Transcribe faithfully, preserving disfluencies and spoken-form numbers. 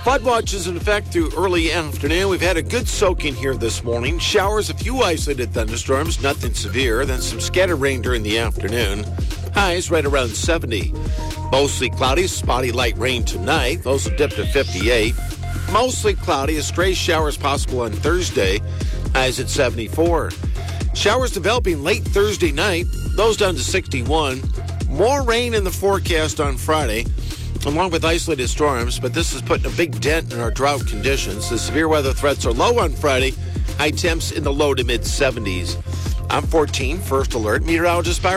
Flood watch is in effect through early afternoon. We've had a good soaking here this morning. Showers, a few isolated thunderstorms, nothing severe. Then some scattered rain during the afternoon. Highs right around seventy. Mostly cloudy, spotty light rain tonight. Those will dip to fifty-eight. Mostly cloudy, a stray showers possible on Thursday. Highs at seventy-four. Showers developing late Thursday night. Those down to sixty-one. More rain in the forecast on Friday, along with isolated storms, but this is putting a big dent in our drought conditions. The severe weather threats are low on Friday. High temps in the low to mid seventies. I'm fourteen, First Alert meteorologist Byron.